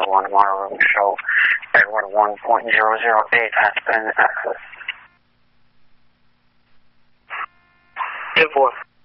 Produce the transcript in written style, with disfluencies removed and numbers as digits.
1 Waterloo show Edward 1.008 has been accessed. 10-4.